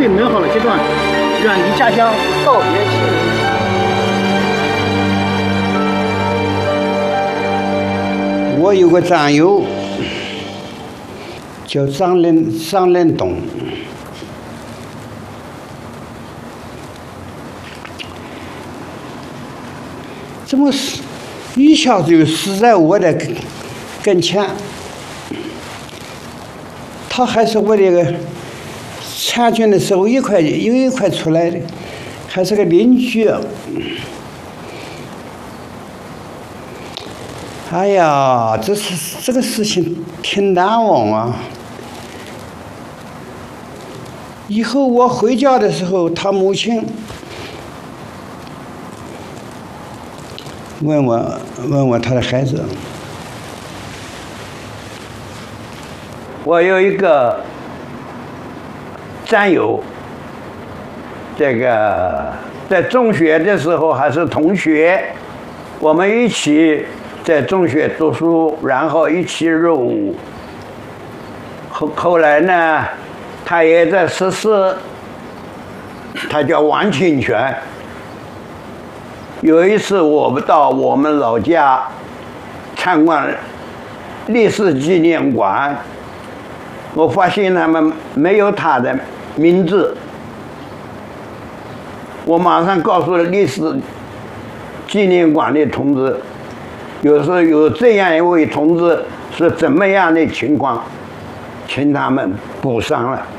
美好的阶段，远离家乡，告别亲人。 我有个战友叫张仁东，怎么一下子就死在我的跟前？他还是我这个参军的时候有一块出来的，还是个邻居。哎呀，这个事情挺难忘啊！以后我回家的时候，他母亲问我他的孩子。 我有一个战友，这个在中学的时候还是同学，我们一起在中学读书，然后一起入伍。后来呢，他也在实施，他叫王清泉。有一次我到我们老家参观历史纪念馆，我发现他们没有他的名字，我马上告诉了历史纪念馆的同志，有时候有这样一位同志是怎么样的情况，请他们补上了。